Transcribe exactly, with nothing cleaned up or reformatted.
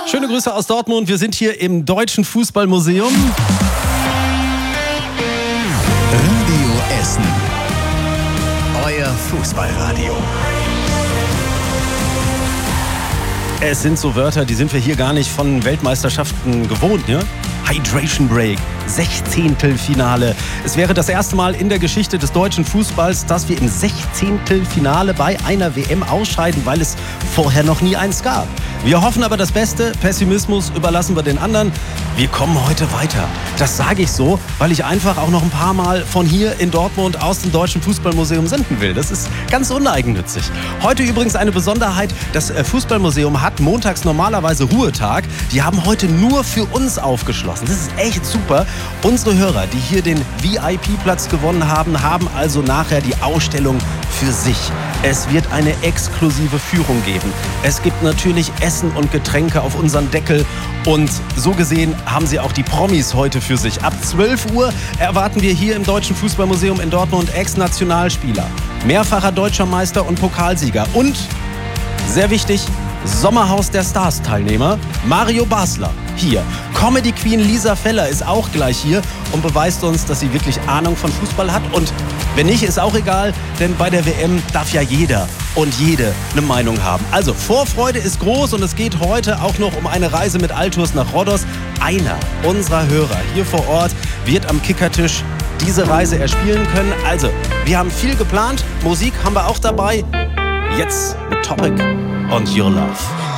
Schöne Grüße aus Dortmund. Wir sind hier im Deutschen Fußballmuseum. Radio Essen. Euer Fußballradio. Es sind so Wörter, die sind wir hier gar nicht von Weltmeisterschaften gewohnt, ne? Hydration Break, Sechzehntelfinale. Es wäre das erste Mal in der Geschichte des deutschen Fußballs, dass wir im Sechzehntelfinale bei einer W M ausscheiden, weil es vorher noch nie eins gab. Wir hoffen aber das Beste. Pessimismus überlassen wir den anderen. Wir kommen heute weiter. Das sage ich so, weil ich einfach auch noch ein paar Mal von hier in Dortmund aus dem Deutschen Fußballmuseum senden will. Das ist ganz uneigennützig. Heute übrigens eine Besonderheit. Das Fußballmuseum hat montags normalerweise Ruhetag. Die haben heute nur für uns aufgeschlossen. Das ist echt super. Unsere Hörer, die hier den V I P-Platz gewonnen haben, haben also nachher die Ausstellung für sich. Es wird eine exklusive Führung geben. Es gibt natürlich Essen und Getränke auf unseren Deckel. Und so gesehen haben sie auch die Promis heute für sich. Ab zwölf Uhr erwarten wir hier im Deutschen Fußballmuseum in Dortmund Ex-Nationalspieler, mehrfacher deutscher Meister und Pokalsieger und, sehr wichtig, Sommerhaus der Stars-Teilnehmer Mario Basler hier. Comedy Queen Lisa Feller ist auch gleich hier und beweist uns, dass sie wirklich Ahnung von Fußball hat. Und wenn nicht, ist auch egal, denn bei der W M darf ja jeder und jede eine Meinung haben. Also Vorfreude ist groß und es geht heute auch noch um eine Reise mit Altours nach Rhodos. Einer unserer Hörer hier vor Ort wird am Kickertisch diese Reise erspielen können. Also, wir haben viel geplant. Musik haben wir auch dabei. Jetzt mit Topic und Your Love.